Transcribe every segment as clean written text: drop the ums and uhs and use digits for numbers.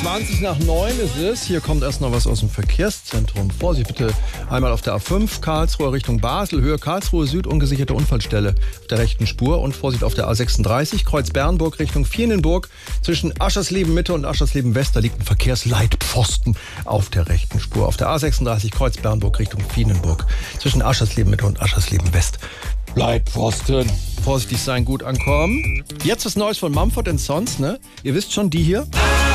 20 nach 9 ist es. Hier kommt erst noch was aus dem Verkehrszentrum. Vorsicht bitte einmal auf der A5, Karlsruhe Richtung Basel, Höhe Karlsruhe Süd, ungesicherte Unfallstelle auf der rechten Spur. Und Vorsicht auf der A36, Kreuz Bernburg Richtung Viernenburg. Zwischen Aschersleben Mitte und Aschersleben West, da liegt ein Verkehrsleitpfosten auf der rechten Spur. Auf der A36, Kreuz Bernburg Richtung Viernenburg. Zwischen Aschersleben Mitte und Aschersleben West. Leitpfosten. Vorsichtig sein, gut ankommen. Jetzt was Neues von Mumford & Sons, ne? Ihr wisst schon, die hier.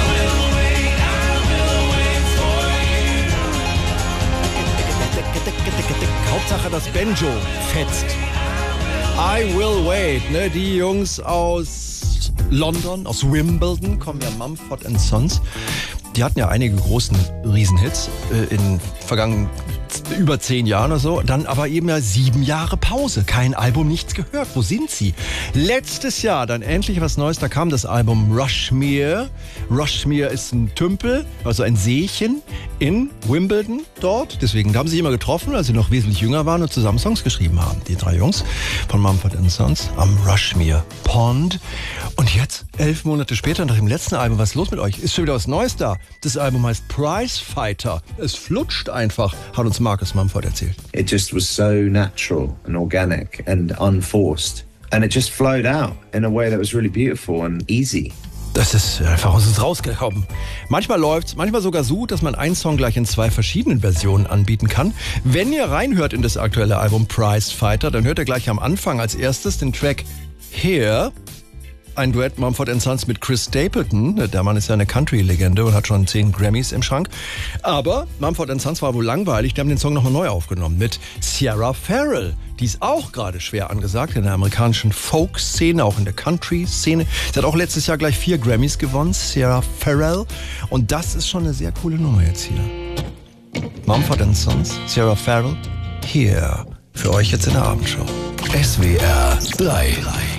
Hauptsache das Banjo fetzt. I will wait, ne? Die Jungs aus London, aus Wimbledon, kommen ja Mumford & Sons. Die hatten ja einige großen Riesenhits in vergangenen über 10 Jahren oder so. Dann aber eben ja 7 Jahre Pause. Kein Album, nichts gehört. Wo sind sie? Letztes Jahr dann endlich was Neues. Da kam das Album Rushmere. Rushmere ist ein Tümpel, also ein Seechen in Wimbledon dort. Deswegen haben sie sich immer getroffen, als sie noch wesentlich jünger waren und zusammen Songs geschrieben haben. Die 3 Jungs von Mumford & Sons am Rushmere Pond. Und jetzt, 11 Monate später, nach dem letzten Album, was ist los mit euch? Ist schon wieder was Neues da. Das Album heißt Prize Fighter. Es flutscht einfach, hat uns Marcus Mumford erzählt. It just was so natural and organic and unforced. And it just flowed out in a way that was really beautiful and easy. Das ist einfach aus uns rausgekommen. Manchmal läuft's, manchmal sogar so, dass man einen Song gleich in 2 verschiedenen Versionen anbieten kann. Wenn ihr reinhört in das aktuelle Album Prize Fighter, dann hört ihr gleich am Anfang als erstes den Track Here. Ein Duett Mumford & Sons mit Chris Stapleton. Der Mann ist ja eine Country-Legende und hat schon 10 Grammys im Schrank. Aber Mumford & Sons war wohl langweilig. Die haben den Song nochmal neu aufgenommen mit Sierra Farrell. Die ist auch gerade schwer angesagt in der amerikanischen Folk-Szene, auch in der Country-Szene. Sie hat auch letztes Jahr gleich 4 Grammys gewonnen, Sierra Farrell. Und das ist schon eine sehr coole Nummer jetzt hier. Mumford & Sons, Sierra Farrell, Here. Für euch jetzt in der Abendshow. SWR 3.